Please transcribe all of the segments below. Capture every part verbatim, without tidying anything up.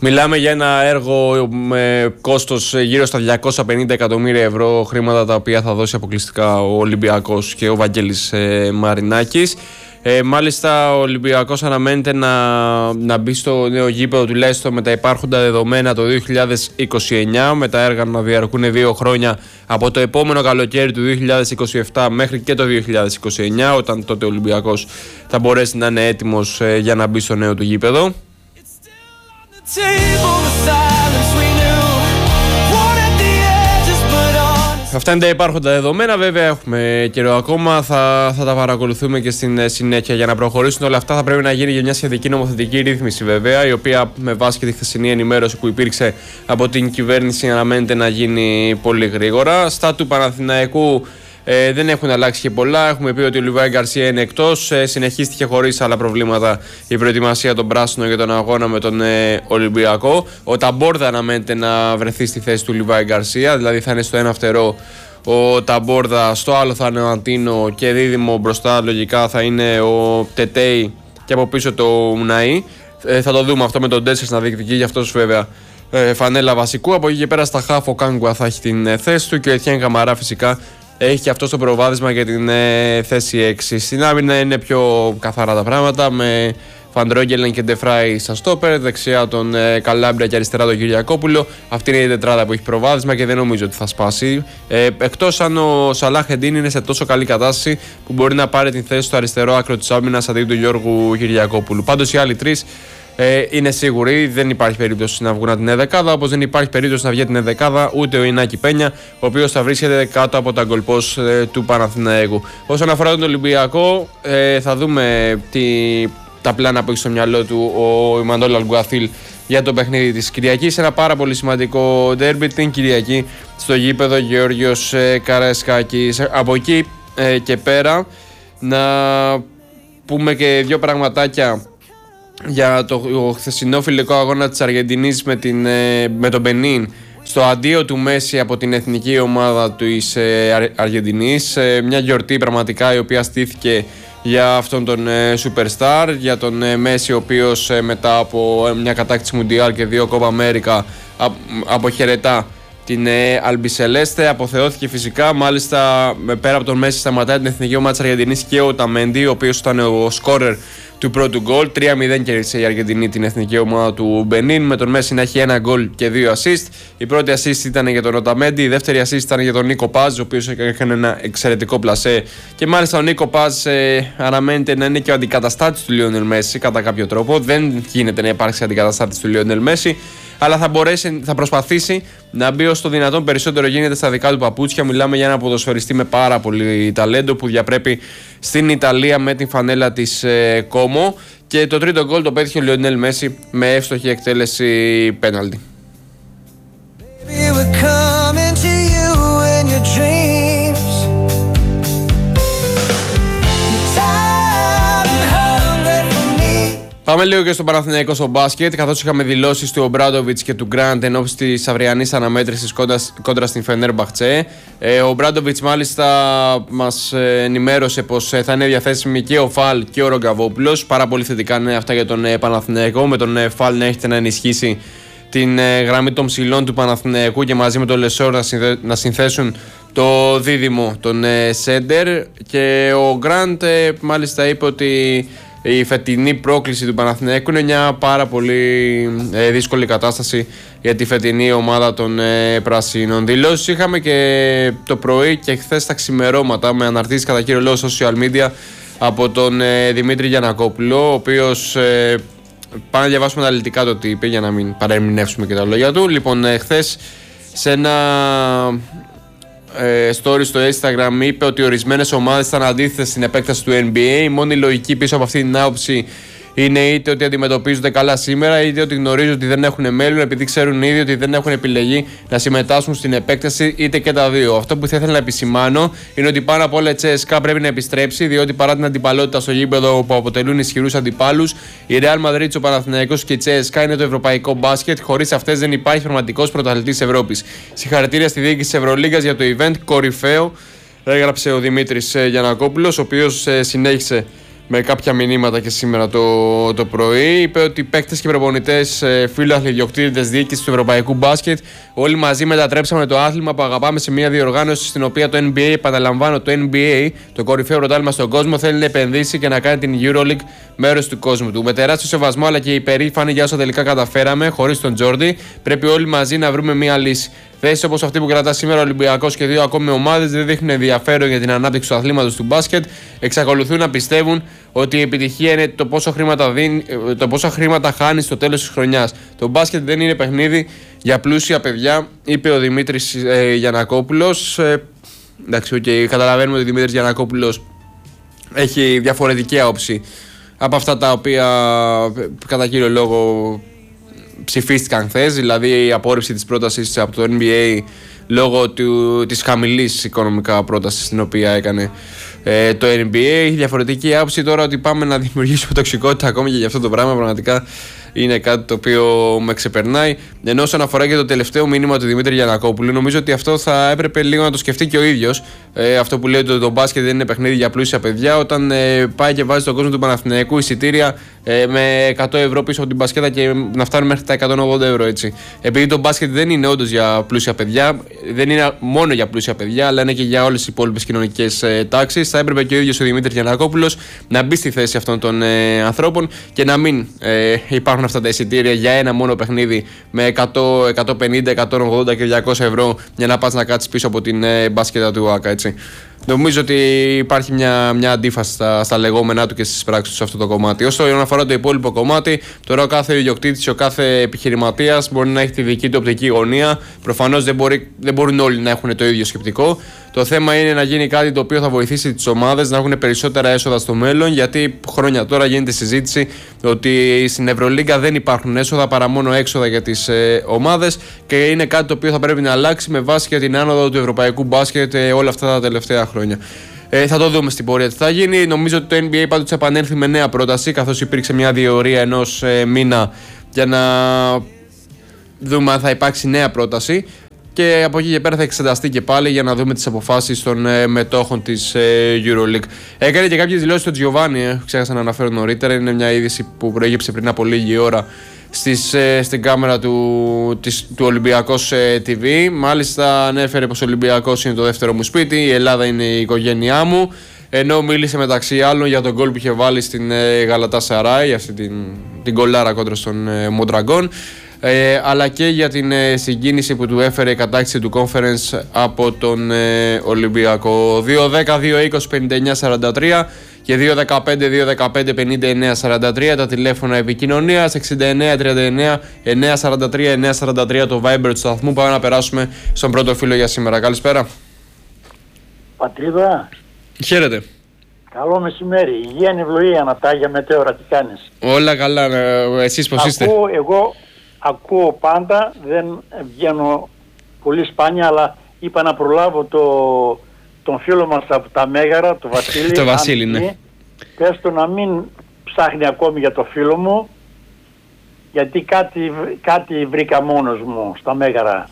Μιλάμε για ένα έργο με κόστος γύρω στα διακόσια πενήντα εκατομμύρια ευρώ, χρήματα τα οποία θα δώσει αποκλειστικά ο Ολυμπιακός και ο Βαγγέλης ε, Μαρινάκης. Ε, μάλιστα ο Ολυμπιακός αναμένεται να, να μπει στο νέο γήπεδο τουλάχιστον με τα υπάρχοντα δεδομένα το δύο χιλιάδες είκοσι εννιά, με τα έργα να διαρκούν δύο χρόνια από το επόμενο καλοκαίρι του δύο χιλιάδες είκοσι επτά μέχρι και το δύο χιλιάδες είκοσι εννιά, όταν τότε ο Ολυμπιακός θα μπορέσει να είναι έτοιμος ε, για να μπει στο νέο του γήπεδο. Αυτά είναι τα υπάρχοντα δεδομένα. Βέβαια, έχουμε καιρό ακόμα. Θα, θα τα παρακολουθούμε και στην συνέχεια. Για να προχωρήσουν όλα αυτά, θα πρέπει να γίνει για μια σχετική νομοθετική ρύθμιση, βέβαια, η οποία με βάση και τη χθεσινή ενημέρωση που υπήρξε από την κυβέρνηση αναμένεται να γίνει πολύ γρήγορα. Στα του Παναθηναϊκού Ε, δεν έχουν αλλάξει και πολλά. Έχουμε πει ότι ο Λιβάη Γκαρσία είναι εκτός. Ε, συνεχίστηκε χωρίς άλλα προβλήματα η προετοιμασία των πράσινων για τον αγώνα με τον ε, Ολυμπιακό. Ο Ταμπόρδα αναμένεται να βρεθεί στη θέση του Λιβάη Γκαρσία, δηλαδή θα είναι στο ένα φτερό ο Ταμπόρδα, στο άλλο θα είναι ο Αντίνο και δίδυμο μπροστά λογικά θα είναι ο Τετέι και από πίσω το Ουναΐ. Ε, θα το δούμε αυτό με τον Ντέσσερς να διεκδικεί, για αυτός βέβαια ε, φανέλα βασικού. Από εκεί και πέρα στα χάφ ο Κάγκουα θα έχει την ε, θέση του και ο Ετιέν Καμαρά φυσικά έχει και αυτό το προβάδισμα για την ε, θέση έξι. Στην άμυνα είναι πιο καθαρά τα πράγματα, με Φαντρόγγελεν και Ντεφράι στα στόπερ, δεξιά τον ε, Καλάμπρια και αριστερά τον Κυριακόπουλο. Αυτή είναι η τετράδα που έχει προβάδισμα και δεν νομίζω ότι θα σπάσει. Ε, εκτός αν ο Σαλάχ Εντίν είναι σε τόσο καλή κατάσταση που μπορεί να πάρει την θέση στο αριστερό άκρο της άμυνας αντί του Γιώργου Κυριακόπουλου. Πάντως οι άλλοι τρεις Ε, είναι σίγουροι, δεν υπάρχει περίπτωση να βγουν από την ενδεκάδα, όπως δεν υπάρχει περίπτωση να βγει την ενδεκάδα ούτε ο Ινάκη Πένια, ο οποίος θα βρίσκεται κάτω από τα γκολπός ε, του Παναθηναϊκού. Όσον αφορά τον Ολυμπιακό, ε, θα δούμε τι, τα πλάνα που έχει στο μυαλό του ο Ιμαντόλ Αλγκουαθίλ για το παιχνίδι της Κυριακής. Ένα πάρα πολύ σημαντικό ντέρμπι την Κυριακή στο γήπεδο Γεώργιος ε, Καραϊσκάκης. Από εκεί ε, και πέρα να πούμε και δύο πραγματάκια για το χθεσινό φιλικό αγώνα της Αργεντινής με, την, με τον Μπενίν, στο αντίο του Μέση από την εθνική ομάδα της Αργεντινής. Μια γιορτή πραγματικά η οποία στήθηκε για αυτόν τον Superstar, για τον Μέση, ο οποίος μετά από μια κατάκτηση Μουντιάλ και δύο Κόπα Αμέρικα αποχαιρετά την Αλμπισελέστε. Αποθεώθηκε φυσικά, μάλιστα πέρα από τον Μέση σταματάει την εθνική ομάδα της Αργεντινής και ο Ταμέντι, ο οποίος ήταν ο σκόρερ του πρώτου γκολ. τρία μηδέν κέρδισε η Αργεντινή την εθνική ομάδα του Μπενίν, με τον Μέση να έχει ένα γκολ και δύο assist. Η πρώτη assist ήταν για τον Οταμέντι, η δεύτερη assist ήταν για τον Νίκο Πάζ, ο οποίος έκανε ένα εξαιρετικό πλασέ. Και μάλιστα ο Νίκο Πάζ ε, αναμένεται να είναι και ο αντικαταστάτης του Λιόνελ Μέση κατά κάποιο τρόπο. Δεν γίνεται να υπάρξει αντικαταστάτης του Λιόνελ Μέση, αλλά θα, μπορέσει, θα προσπαθήσει να μπει όσο το δυνατόν περισσότερο γίνεται στα δικά του παπούτσια. Μιλάμε για ένα ποδοσφαιριστή με πάρα πολύ ταλέντο που διαπρέπει στην Ιταλία με την φανέλα της ε, Κόμο. Και το τρίτο γκολ το πέτυχε ο Λιονέλ Μέση με εύστοχη εκτέλεση πέναλτι. Πάμε λίγο και στο Παναθηναϊκό στο μπάσκετ, καθώς είχαμε δηλώσεις του Ομπράντοβιτς και του Γκραντ εν ώψη της αυριανής αναμέτρησης κόντρα, κόντρα στην Φενέρμπαχτσε. Ε, ο Ομπράντοβιτς μάλιστα μας ενημέρωσε πως θα είναι διαθέσιμοι και ο Φαλ και ο Ρογκαβόπουλος. Πάρα πολύ θετικά είναι αυτά για τον Παναθηναϊκό, με τον Φαλ να έχετε να ενισχύσει την γραμμή των ψηλών του Παναθηναϊκού και μαζί με τον Λεσόρ να, συνδε, να συνθέσουν το δίδυμο των Σέντερ. Και ο Γκραντ μάλιστα είπε ότι η φετινή πρόκληση του Παναθηναϊκού είναι μια πάρα πολύ ε, δύσκολη κατάσταση για τη φετινή ομάδα των ε, Πρασίνων. Δηλώσεις είχαμε και το πρωί και χθες τα ξημερώματα, με αναρτήσεις κατά κύριο λόγο social media από τον ε, Δημήτρη Γιαννακόπουλο, ο οποίος ε, πάμε να διαβάσουμε αναλυτικά το τι είπε για να μην παρεμηνεύσουμε και τα λόγια του. Λοιπόν, ε, χθες σε ένα Ε, story στο Instagram είπε ότι ορισμένες ομάδες ήταν αντίθετες στην επέκταση του N B A. Η μόνη λογική πίσω από αυτή την άποψη είναι είτε ότι αντιμετωπίζονται καλά σήμερα, είτε ότι γνωρίζουν ότι δεν έχουν μέλλον επειδή ξέρουν ήδη ότι δεν έχουν επιλεγεί να συμμετάσχουν στην επέκταση, είτε και τα δύο. Αυτό που θα ήθελα να επισημάνω είναι ότι πάνω απ' όλα η Τσέσκα πρέπει να επιστρέψει, διότι παρά την αντιπαλότητα στο γήπεδο που αποτελούν ισχυρούς αντιπάλους, η Real Madrid, ο Παναθηναϊκός και η Τσέσκα είναι το ευρωπαϊκό μπάσκετ. Χωρίς αυτές δεν υπάρχει πραγματικός πρωταθλητής Ευρώπης. Συγχαρητήρια στη διοίκηση της Ευρωλίγκας για το event κορυφαίο, έγραψε ο Δημήτρης Γιαννακόπουλος, ο οποίος συνέχισε με κάποια μηνύματα και σήμερα το, το πρωί. Είπε ότι οι παίκτες και προπονητές, φίλοι ιδιοκτήτες, διοίκηση του ευρωπαϊκού μπάσκετ, όλοι μαζί μετατρέψαμε το άθλημα που αγαπάμε σε μια διοργάνωση στην οποία το N B A, επαναλαμβάνω, το N B A, το κορυφαίο πρωτάθλημα στον κόσμο, θέλει να επενδύσει και να κάνει την EuroLeague μέρος του κόσμου του. Με τεράστιο σεβασμό αλλά και υπερήφανοι για όσα τελικά καταφέραμε, χωρίς τον Τζόρντι, πρέπει όλοι μαζί να βρούμε μια λύση. Θέσεις όπως αυτή που κρατά σήμερα ο Ολυμπιακός και δύο ακόμη ομάδες δεν δείχνουν ενδιαφέρον για την ανάπτυξη του αθλήματος του μπάσκετ. Εξακολουθούν να πιστεύουν ότι η επιτυχία είναι το πόσα χρήματα, δίνει, το πόσα χρήματα χάνει στο τέλος της χρονιάς. Το μπάσκετ δεν είναι παιχνίδι για πλούσια παιδιά, είπε ο Δημήτρης ε, Γιαννακόπουλος. Ε, εντάξει, okay, καταλαβαίνουμε ότι ο Δημήτρης Γιαννακόπουλος έχει διαφορετική άποψη από αυτά τα οποία κατά κύριο λόγο ψηφίστηκαν χθες, δηλαδή η απόρριψη της πρότασης από το N B A λόγω του, της χαμηλής οικονομικά πρότασης την οποία έκανε ε, το N B A. Έχει διαφορετική άποψη τώρα ότι πάμε να δημιουργήσουμε τοξικότητα ακόμη και για αυτό το πράγμα. Πραγματικά είναι κάτι το οποίο με ξεπερνάει. Ενώ όσον αφορά και το τελευταίο μήνυμα του Δημήτρη Γιαννακόπουλου, νομίζω ότι αυτό θα έπρεπε λίγο να το σκεφτεί και ο ίδιος. Ε, αυτό που λέει ότι το μπάσκετ δεν είναι παιχνίδι για πλούσια παιδιά, όταν ε, πάει και βάζει στον κόσμο του Παναθηναϊκού εισιτήρια ε, με εκατό ευρώ πίσω από την μπασκέτα και να φτάνουν μέχρι τα εκατόν ογδόντα ευρώ, έτσι. Επειδή το μπάσκετ δεν είναι όντως για πλούσια παιδιά, δεν είναι μόνο για πλούσια παιδιά, αλλά είναι και για όλες τις υπόλοιπες κοινωνικές ε, τάξεις, θα έπρεπε και ο ίδιος ο Δημήτρης Γιαννακόπουλος να μπει στη θέση αυτών των ε, ανθρώπων και να μην ε, υπάρχουν αυτά τα εισιτήρια για ένα μόνο παιχνίδι με εκατό, εκατόν πενήντα, εκατόν ογδόντα και διακόσια ευρώ για να πας να κάτσεις πίσω από την ε, μπάσκετα του ΆΚΑ, έτσι. Νομίζω ότι υπάρχει μια, μια αντίφαση στα, στα λεγόμενά του και στις πράξεις του σε αυτό το κομμάτι. Όσον αφορά το υπόλοιπο κομμάτι, τώρα ο κάθε ιδιοκτήτης, ο κάθε επιχειρηματίας μπορεί να έχει τη δική του οπτική γωνία. Προφανώς δεν, μπορεί, δεν μπορούν όλοι να έχουν το ίδιο σκεπτικό. Το θέμα είναι να γίνει κάτι το οποίο θα βοηθήσει τις ομάδες να έχουν περισσότερα έσοδα στο μέλλον, γιατί χρόνια τώρα γίνεται συζήτηση ότι στην Ευρωλίγκα δεν υπάρχουν έσοδα παρά μόνο έξοδα για τις ε, ομάδες και είναι κάτι το οποίο θα πρέπει να αλλάξει με βάση και την άνοδο του ευρωπαϊκού μπάσκετ ε, όλα αυτά τα τελευταία χρόνια. Ε, θα το δούμε στην πορεία τι θα γίνει. Νομίζω ότι το N B A πάντως επανέλθει με νέα πρόταση, καθώς υπήρξε μια διορία ενός ε, μήνα για να δούμε αν θα υπάρξει νέα πρόταση. Και από εκεί και πέρα θα εξεταστεί και πάλι για να δούμε τις αποφάσεις των ε, μετόχων της ε, EuroLeague. Έκανε και κάποιες δηλώσεις στο Giovanni, ε, ξέχασα να αναφέρω νωρίτερα. Είναι μια είδηση που προέκυψε πριν από λίγη ώρα στις, ε, στην κάμερα του, της, του Ολυμπιακός ε, τι βι. Μάλιστα ανέφερε πως ο Ολυμπιακός είναι το δεύτερο μου σπίτι, η Ελλάδα είναι η οικογένειά μου. Ενώ μίλησε μεταξύ άλλων για τον γκολ που είχε βάλει στην ε, Γαλατασαράι, αυτή την, την κολάρα κόντρα στον ε, Μοντραγκόν. Ε, αλλά και για την ε, συγκίνηση που του έφερε η κατάκτηση του conference από τον ε, Ολυμπιακό. Δύο δέκα, δύο είκοσι, πενήντα εννιά σαράντα τρία και δύο δεκαπέντε, δύο δεκαπέντε, πενήντα εννιά σαράντα τρία τα τηλέφωνα επικοινωνίας, εξήντα εννιά τριάντα εννιά εννιακόσια σαράντα τρία εννιακόσια σαράντα τρία το Viber του σταθμού. Πάμε να περάσουμε στον πρώτο φίλο για σήμερα. Καλησπέρα. Πατρίδα. Χαίρετε. Καλό μεσημέρι. Υγεία, ευλογία, Ανατάγια, μετέωρα, τι κάνεις? Όλα καλά. Εσείς πώς είστε? Ακούω, εγώ ακούω πάντα, δεν βγαίνω πολύ σπάνια, αλλά είπα να προλάβω το, τον φίλο μας από τα Μέγαρα, το Βασίλη. Το Βασίλη, ναι. Πες το να μην ψάχνει ακόμη για το φίλο μου, γιατί κάτι, κάτι βρήκα μόνος μου στα Μέγαρα.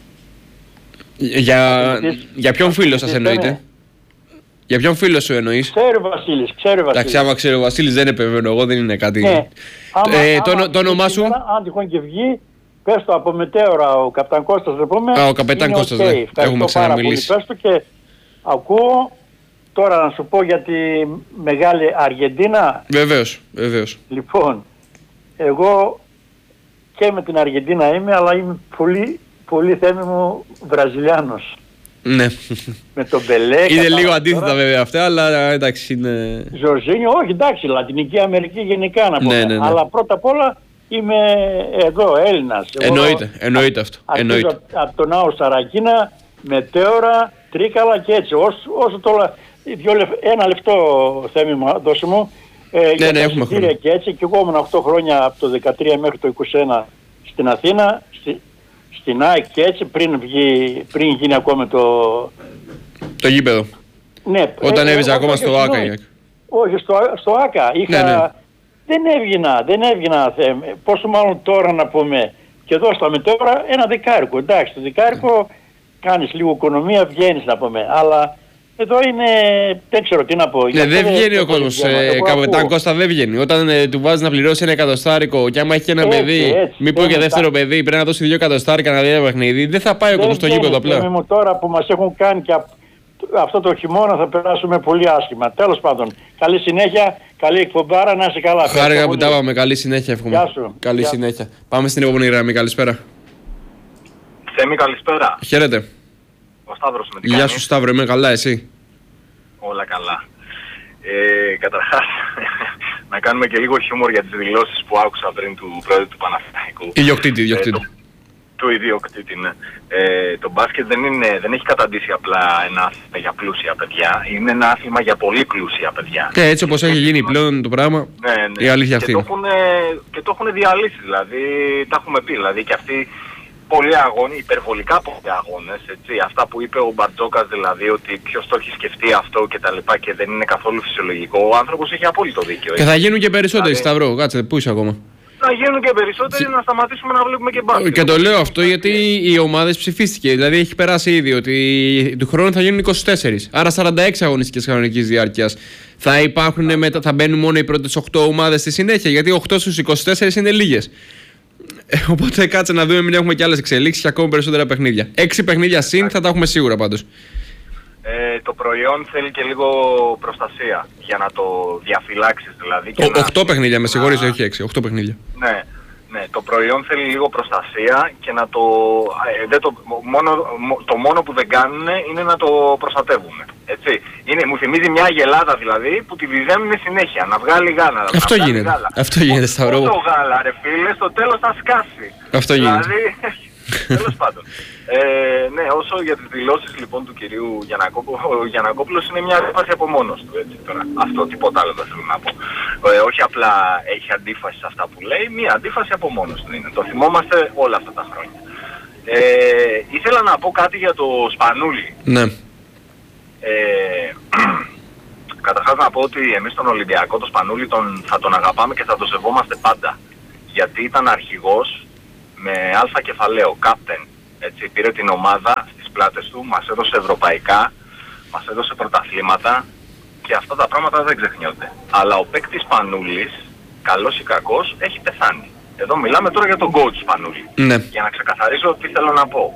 Για, για ποιον φίλο σας εννοείτε? Για ποιον φίλο σου εννοείς? Ξέρει ο Βασίλης, ξέρει ο Βασίλης. Εντάξει, άμα ξέρει ο Βασίλης δεν επεμβαίνω εγώ, δεν είναι κάτι. Ναι. Άμα, ε, άμα, το, το όνομά σου? Αν τυχόν και βγει, πες το από μετέωρα ο Καπτάν Κώστας, δεν πούμε. Α, ο Καπετάν Κώστας, okay. Ναι. Έχουμε ξαναμιλήσει. Πες το και ακούω. Τώρα να σου πω για τη μεγάλη Αργεντίνα. Βεβαίως, βεβαίως. Λοιπόν, εγώ και με την Αργεντίνα είμαι, αλλά είμαι πολύ, πολύ θέμη μου Βραζιλιάνος. Ναι. Με τον Μπελέ. Είναι λίγο αντίθετα τώρα, βέβαια αυτά, αλλά εντάξει είναι... Ζορζίνιο, όχι εντάξει, Λατινική Αμερική γενικά να πούμε. Ναι, ναι, ναι. Αλλά πρώτα απ' όλα είμαι εδώ Έλληνας. Εννοείται, εννοείται αυτό. Αρχίζω από απ τον Άο Σαρακίνα, Μετέωρα, Τρίκαλα και έτσι. Όσο, όσο τώρα, δυο, ένα λεπτό Θέμη μου, δώσε μου. Ε, ναι, για ναι, έχουμε χρόνο. Και έτσι, και εγώ ήμουν οκτώ χρόνια από το δεκατρία μέχρι το είκοσι ένα στην Αθήνα, στη, στην ΑΕΚ και έτσι, πριν, βγει, πριν γίνει ακόμα το... Το γήπεδο. Ναι. Όταν ε, έβριζε ε, ακόμα ε, στο ΆΚΑ. Όχι, στο, στο ΆΚΑ. Είχα... Ναι, ναι. Δεν έβγαινα, δεν έβγαινα, πόσο μάλλον τώρα να πούμε. Και εδώ στα Μετέωρα ένα δεκάρικο. Εντάξει, το δεκάρικο κάνεις λίγο οικονομία, βγαίνεις να πούμε. Αλλά Εδώ είναι, δεν ξέρω τι να πω. Ναι, δεν βγαίνει ο κόσμος. Ε, Καπετάν Κώστα δεν βγαίνει. Όταν ε, του βάζει να πληρώσει ένα εκατοστάρικο και άμα έχει και ένα έτσι, παιδί, έτσι, μην πω και δεύτερο τα... παιδί, πρέπει να δώσει δύο εκατοστάρικα να δει ένα παιχνίδι, δεν θα πάει ο κόσμος στο γήπεδο απλά. Μου τώρα που μας έχουν κάνει και αυτό το χειμώνα θα περάσουμε πολύ άσχημα. Τέλος πάντων, καλή συνέχεια, καλή εκπομπάρα, να είσαι καλά. Χάρηκα που τα είπαμε, καλή συνέχεια εύχομαι. Γεια σου. Καλή Γεια. συνέχεια. Πάμε στην επόμενη γραμμή, καλησπέρα. Θέμη, καλησπέρα. Χαίρετε. Ο Σταύρος με την Γεια σου Σταύρο, είμαι καλά, εσύ? Όλα καλά. Ε, καταρχάς, να κάνουμε και λίγο χιούμορ για τις δηλώσεις που άκουσα πριν του πρόεδρου του Παναθηναϊκού. Ιδιοκτήτη, ιδιοκτήτη. Ε, το, του ιδιοκτήτη, ναι. Ε, το μπάσκετ δεν, είναι, δεν έχει καταντήσει απλά ένα άθλημα για πλούσια παιδιά. Είναι ένα άθλημα για πολύ πλούσια παιδιά. Και έτσι όπως έχει γίνει πλέον το πράγμα, ναι, ναι. η αλήθεια και αυτή. Το έχουν, και το έχουν διαλύσει, δηλαδή, τα έχουμε πει. Δηλαδή, και αυτοί πολλοί αγώνες, υπερβολικά πολλοί αγώνες, έτσι. Αυτά που είπε ο Μπαρτζόκας, δηλαδή, ότι ποιος το έχει σκεφτεί αυτό και τα λοιπά και δεν είναι καθόλου φυσιολογικό. Ο άνθρωπος έχει απόλυτο δίκιο. Και θα γίνουν και περισσότεροι, δηλαδή, Σταύρο. Κάτσε, πού είσαι ακόμα? Να γίνουν και περισσότεροι, να σταματήσουμε να βλέπουμε και μπάσκετ. Και το λέω αυτό γιατί οι ομάδες ψηφίστηκε. Δηλαδή έχει περάσει ήδη ότι του χρόνου θα γίνουν είκοσι τέσσερα. Άρα σαράντα έξι αγωνιστικές κανονικής διάρκειας. Θα υπάρχουν μετά, θα μπαίνουν μόνο οι πρώτες οκτώ ομάδες στη συνέχεια. Γιατί οκτώ στους είκοσι τέσσερα είναι λίγες. Οπότε κάτσε να δούμε, μην έχουμε και άλλες εξελίξεις και ακόμα περισσότερα παιχνίδια. Έξι παιχνίδια συν θα τα έχουμε σίγουρα πάντως. Ε, το προϊόν θέλει και λίγο προστασία για να το διαφυλάξεις δηλαδή. Και Ο, να... οκτώ παιχνίδια, με συγχωρείς, να... όχι έξι, οκτώ παιχνίδια. Ναι, ναι, το προϊόν θέλει λίγο προστασία και να το... Ε, δεν το, μόνο, το μόνο που δεν κάνουν είναι να το προστατεύουν. Έτσι. Είναι, μου θυμίζει μια αγελάδα δηλαδή που τη βυζένουν συνέχεια, να βγάλει γάλα. Αυτό να γίνεται, γάλα. αυτό γίνεται Σταύρο. Αυτό το γάλα ρε φίλε, στο τέλος θα σκάσει. Αυτό γίνεται. Δηλαδή, τέλος πάντων. Ε, ναι, όσο για τις δηλώσεις λοιπόν του κυρίου Γιαννακόπουλου, ο Γιαννακόπουλος είναι μια αντίφαση από μόνος του, έτσι τώρα. Αυτό, τίποτα άλλο δεν θέλω να πω. Ε, όχι απλά έχει αντίφαση σε αυτά που λέει, μια αντίφαση από μόνος του είναι. Το θυμόμαστε όλα αυτά τα χρόνια. Ε, ήθελα να πω κάτι για το Σπανούλι. Ναι. Ε, καταρχάς να πω ότι εμείς τον Ολυμπιακό, τον Σπανούλι, τον, θα τον αγαπάμε και θα τον σεβόμαστε πάντα. Γιατί ήταν αρχηγός με αλφα κεφαλαίο, captain. Έτσι, πήρε την ομάδα στις πλάτες του, μας έδωσε ευρωπαϊκά, μας έδωσε πρωταθλήματα και αυτά τα πράγματα δεν ξεχνιόνται. Αλλά ο παίκτης Σπανούλης, καλός ή κακός, έχει πεθάνει. Εδώ μιλάμε τώρα για τον coach Σπανούλη. Ναι. Για να ξεκαθαρίσω τι θέλω να πω.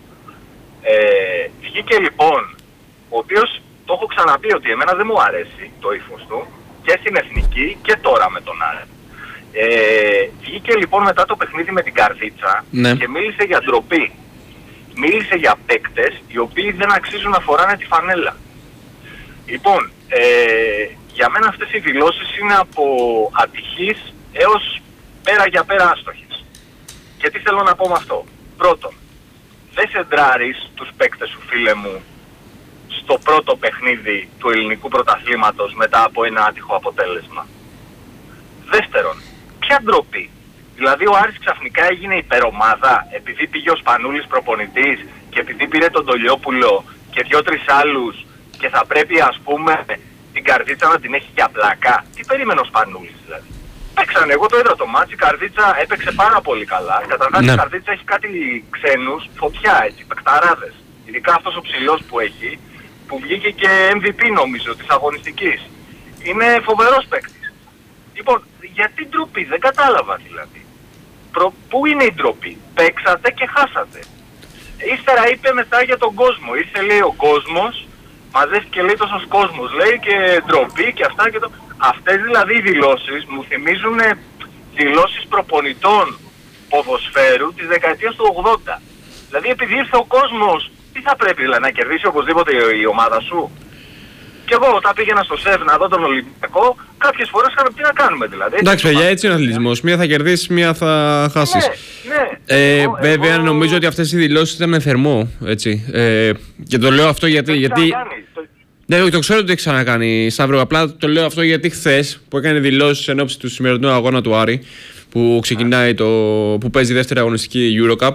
Ε, βγήκε λοιπόν, ο οποίος το έχω ξαναπεί ότι εμένα δεν μου αρέσει το ύφος του και στην εθνική και τώρα με τον Άρη. Ε, βγήκε λοιπόν μετά το παιχνίδι με την Καρδίτσα, ναι, και μίλησε για ντροπή. Μίλησε για παίκτες οι οποίοι δεν αξίζουν να φοράνε τη φανέλα. Λοιπόν, ε, για μένα αυτές οι δηλώσεις είναι από ατυχής έως πέρα για πέρα άστοχες. Και τι θέλω να πω με αυτό. Πρώτον, δεν σεντράρεις τους παίκτες σου, φίλε μου, στο πρώτο παιχνίδι του ελληνικού πρωταθλήματος μετά από ένα άτυχο αποτέλεσμα. Δεύτερον, ποια ντροπή. Δηλαδή ο Άρης ξαφνικά έγινε υπερομάδα επειδή πήγε ο Σπανούλης προπονητής και επειδή πήρε τον Τολιόπουλο και δυο-τρεις άλλους και θα πρέπει ας πούμε την Καρδίτσα να την έχει για πλάκα. Τι περίμενε ο Σπανούλης δηλαδή. Παίξανε, εγώ το είδα το μάτς, η Καρδίτσα έπαιξε πάρα πολύ καλά. Καταρχάς, ναι, η Καρδίτσα έχει κάτι ξένους, φωτιά έτσι, παικταράδες. Ειδικά αυτός ο ψηλός που έχει, που βγήκε και εμ βι πι νομίζω της αγωνιστικής. Είναι φοβερός παίκτης. Λοιπόν, γιατί ντροπή, δεν κατάλαβα δηλαδή. Προ, πού είναι η ντροπή, παίξατε και χάσατε. Ύστερα είπε μετά για τον κόσμο, ήρθε λέει ο κόσμος, μαζεύτηκε λέει τόσος κόσμος, λέει και ντροπή και αυτά και το... Αυτές δηλαδή οι δηλώσεις μου θυμίζουν δηλώσεις προπονητών ποδοσφαίρου της δεκαετίας του ογδόντα. Δηλαδή επειδή ήρθε ο κόσμος, τι θα πρέπει δηλαδή, να κερδίσει οπωσδήποτε η ομάδα σου. Και εγώ όταν πήγαινα στο ΣΕΒ να δω τον Ολυμπιακό, κάποιες φορές είχαμε τι να κάνουμε δηλαδή. Εντάξει παιδιά, έτσι είναι ο αθλητισμός. Μία θα κερδίσεις, μία θα χάσεις. Ναι, ναι. Ε, εγώ, βέβαια εγώ... νομίζω ότι αυτές οι δηλώσεις ήταν με θερμό, έτσι. Ε, και το λέω αυτό γιατί... γιατί... Ναι, το ξέρω ότι έχει ξανακάνει, Σταύρο. Απλά το λέω αυτό γιατί χθες που έκανε δηλώσεις εν ώψη του σημερινού αγώνα του Άρη, που ξεκινάει το. Που παίζει η δεύτερη αγωνιστική Eurocup.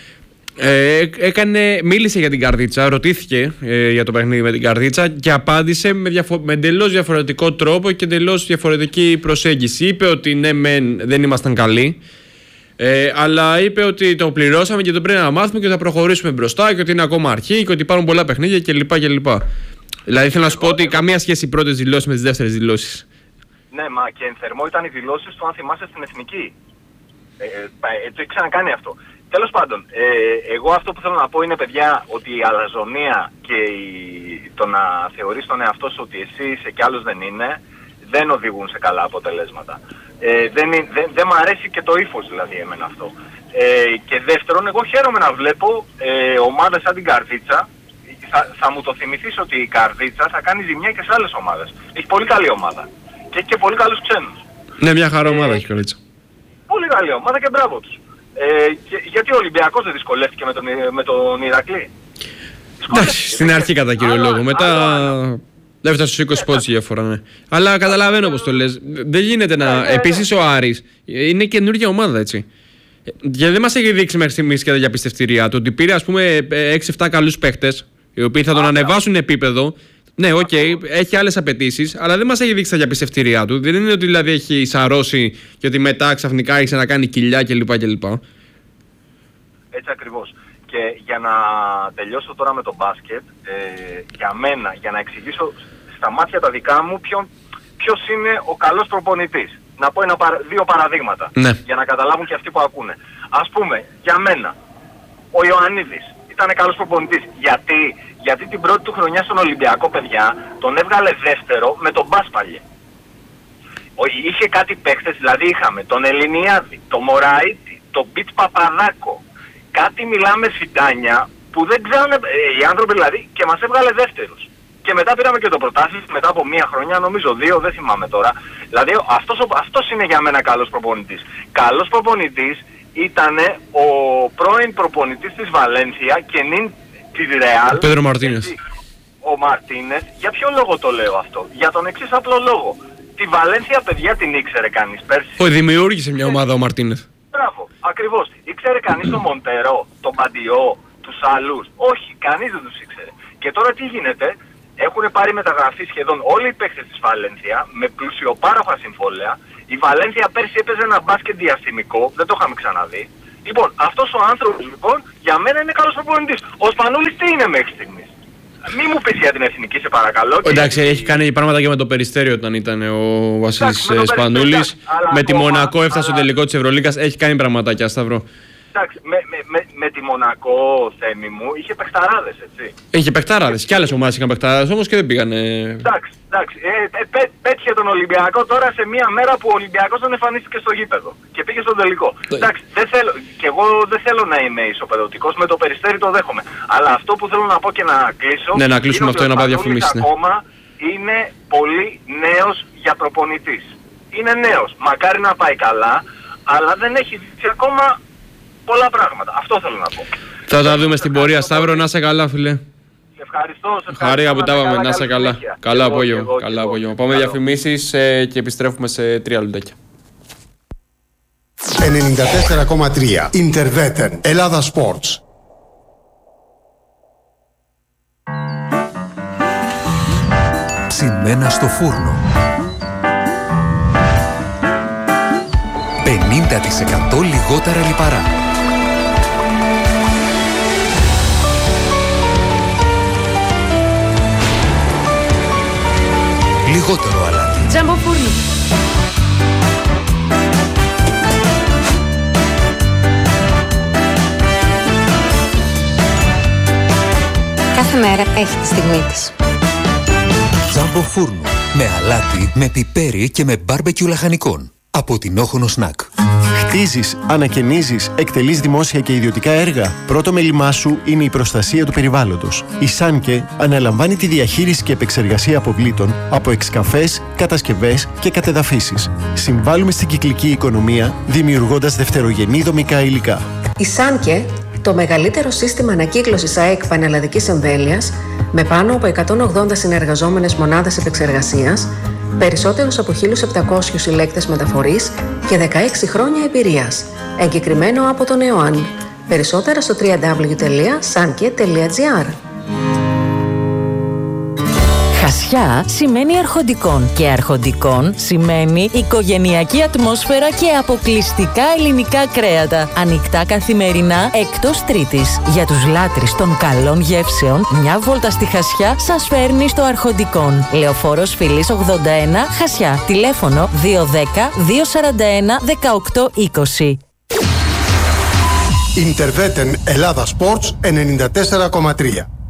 Ε, έκανε, μίλησε για την Καρδίτσα, ρωτήθηκε ε, για το παιχνίδι με την Καρδίτσα και απάντησε με, διαφο- με εντελώς διαφορετικό τρόπο και εντελώς διαφορετική προσέγγιση. Είπε ότι ναι, μεν δεν ήμασταν καλοί, ε, αλλά είπε ότι το πληρώσαμε και το πρέπει να μάθουμε και θα προχωρήσουμε μπροστά και ότι είναι ακόμα αρχή και ότι υπάρχουν πολλά παιχνίδια κλπ. κλπ. Δηλαδή θέλω να σου πω ότι καμία σχέση οι πρώτες δηλώσεις με τις δεύτερες δηλώσεις. Ναι, μα και εν θερμό ήταν οι δηλώσεις του, αν θυμάσαι, στην Εθνική. Ε, ε, το έχει ξανακάνει αυτό. Τέλος πάντων, ε, εγώ αυτό που θέλω να πω είναι, παιδιά, ότι η αλαζονία και η, το να θεωρείς τον εαυτό σου ότι εσύ είσαι και άλλος δεν είναι, δεν οδηγούν σε καλά αποτελέσματα. Ε, δεν, δεν, δεν μ' αρέσει και το ύφος δηλαδή εμένα αυτό. Ε, και δεύτερον, εγώ χαίρομαι να βλέπω ε, ομάδες σαν την Καρδίτσα. Θα, θα μου το θυμηθείς ότι η Καρδίτσα θα κάνει ζημιά και σε άλλες ομάδες. Έχει πολύ καλή ομάδα. Και έχει και πολύ καλούς ξένους. Ναι, μια χαρά ομάδα ε, έχει η Καρδίτσα. Πολύ καλή ομάδα και μπράβο τους. Ε, και, γιατί ο Ολυμπιακός δεν δυσκολεύτηκε με τον, με τον Ηρακλή. Εντάξει, στην αρχή κατά κύριο άλλο, λόγο. Μετά δεν έφτασε στους είκοσι πόντους η διαφορά, ναι. Αλλά καταλαβαίνω πώς το λες. Δεν γίνεται να. Ναι, ναι, Επίσης ο Άρης είναι καινούργια ομάδα, έτσι. Και δεν μας έχει δείξει μέχρι στιγμής και τα διαπιστευτήριά του ότι πήρε, ας πούμε, έξι εφτά καλούς παίχτες, οι οποίοι θα τον ανεβάσουν επίπεδο. Ναι, οκ, okay, έχει άλλες απαιτήσεις, αλλά δεν μας έχει δείξει τα διαπιστευτήριά του. Δεν είναι ότι δηλαδή έχει σαρώσει και ότι μετά ξαφνικά άρχισε να κάνει κοιλιά κλπ. κλπ. Έτσι ακριβώς. Και για να τελειώσω τώρα με το μπάσκετ, ε, για μένα, για να εξηγήσω στα μάτια τα δικά μου ποιον, ποιος είναι ο καλός προπονητής. Να πω ένα, δύο παραδείγματα, ναι, για να καταλάβουν και αυτοί που ακούνε. Ας πούμε, για μένα, ο Ιωαννίδης ήταν καλός προπονητής. Γιατί, γιατί την πρώτη του χρονιά στον Ολυμπιακό, παιδιά, τον έβγαλε δεύτερο με τον Μπάσπαλιε. Είχε κάτι παίκτες, δηλαδή είχαμε τον Ελληνιάδη, τον Μωραΐτη, τον Μπιτ Παπαδάκο. Κάτι μιλάμε φιντάνια που δεν ξέρουν ε, οι άνθρωποι δηλαδή, και μας έβγαλε δεύτερους. Και μετά πήραμε και το πρωτάθλημα μετά από μία χρονιά, νομίζω δύο, δεν θυμάμαι τώρα. Δηλαδή αυτός, αυτός είναι για μένα καλός προπονητής. Καλός προπονητής ήταν ο πρώην προπονητής της Βαλένθια και νυν της Ρεάλ. Ο Πέδρο Μαρτίνες. Ο Μαρτίνες. Για ποιο λόγο το λέω αυτό? Για τον εξής απλό λόγο. Τη Βαλένθια, παιδιά, την ήξερε κανείς πέρσι? Ο δημιούργησε μια ομάδα ο Μαρτίνες. Μπράβο, ακριβώς. Ήξερε κανείς τον Μοντερό, τον Παντιό, τους άλλους? Όχι, κανείς δεν τους ήξερε. Και τώρα τι γίνεται? Έχουν πάρει μεταγραφή σχεδόν όλοι οι παίκτες της Βαλένθια με πλουσιοπάροχα συμβόλαια. Η Βαλένθια πέρσι έπαιζε ένα μπάσκετ διαστημικό, δεν το είχαμε ξαναδεί. Λοιπόν, αυτός ο άνθρωπος λοιπόν για μένα είναι καλός προπονητής. Ο Σπανούλης τι είναι μέχρι στιγμής? Μη μου πεις για την εθνική, σε παρακαλώ. Εντάξει, και... έχει κάνει πράγματα και με το Περιστέριο όταν ήταν ο Βασίλης Σπανούλης. Με τη Μονακό έφτασε αλλά... στο τελικό της Ευρωλίγκας. Έχει κάνει πραγματάκια, Σταύρο. Εντάξει, με, με, με, με τη Μονακό, Θέμη μου, είχε παιχταράδες, έτσι. Είχε παιχταράδες. Και άλλες ομάδες είχαν παιχταράδες όμως και δεν πήγανε. Εντάξει, εντάξει. Ε, ε, πέ, πέτυχε τον Ολυμπιακό τώρα σε μια μέρα που ο Ολυμπιακός δεν εμφανίστηκε στο γήπεδο και πήγε στον τελικό. Το... Εντάξει, δεν θέλω, και εγώ δεν θέλω να είμαι ισοπεδωτικός, με το Περιστέρι το δέχομαι. Αλλά αυτό που θέλω να πω και να κλείσω. Ναι, να κλείσουμε αυτό, ένα πάδι διαφημίσεις. Ακόμα είναι πολύ νέος για προπονητής. Είναι νέος. Μακάρι να πάει καλά, αλλά δεν έχει δείξει ακόμα πολλά πράγματα. Αυτό θέλω να πω. Θα τα δούμε στην πορεία, Σταύρο. Να είσαι καλά, φίλε. Σε ευχαριστώ. Σε ευχαριστώ. Χαρία που τα είπαμε. Να είσαι καλά. Καλά απόγευμα. Καλά απόγευμα. Πάμε διαφημίσεις ε, και επιστρέφουμε σε τρία λεπτάκια. ενενήντα τέσσερα κόμμα τρία Interveten Ελλάδα Sports. Ψημένα στο φούρνο. πενήντα τοις εκατό λιγότερα λιπαρά. Λιγότερο αλάτι. Τζάμπο φούρνο. Κάθε μέρα έχει τη στιγμή της. Τζάμπο φούρνο. Με αλάτι, με πιπέρι και με μπάρμπεκιου λαχανικών. Από την Όχονο Σνακ. Χτίζεις, ανακαινίζεις, εκτελείς δημόσια και ιδιωτικά έργα. Πρώτο μέλημά σου είναι η προστασία του περιβάλλοντος. Η Σάνκε αναλαμβάνει τη διαχείριση και επεξεργασία αποβλήτων από εξκαφές, κατασκευές και κατεδαφίσεις. Συμβάλλουμε στην κυκλική οικονομία, δημιουργώντας δευτερογενή δομικά υλικά. Η Σάνκε, το μεγαλύτερο σύστημα ανακύκλωσης ΑΕΚ πανελλαδικής εμβέλειας, με πάνω από εκατόν ογδόντα συνεργαζόμενες μονάδες επεξεργασίας, περισσότερους από χίλιους επτακόσιους συλλέκτες μεταφορής και δεκαέξι χρόνια εμπειρίας. Εγκεκριμένο από τον ΕΟΑΝ. Περισσότερα στο double-u double-u double-u τελεία sanke τελεία gr. Χασιά σημαίνει αρχοντικών και αρχοντικών σημαίνει οικογενειακή ατμόσφαιρα και αποκλειστικά ελληνικά κρέατα. Ανοιχτά καθημερινά εκτός Τρίτης. Για τους λάτρεις των καλών γεύσεων, μια βόλτα στη Χασιά σας φέρνει στο Αρχοντικόν. Λεωφόρος Φιλής ογδόντα ένα, Χασιά. Τηλέφωνο δύο ένα μηδέν δύο τέσσερα ένα δεκαοκτώ είκοσι. Interveten Ελλάδα Sports ενενήντα τέσσερα κόμμα τρία.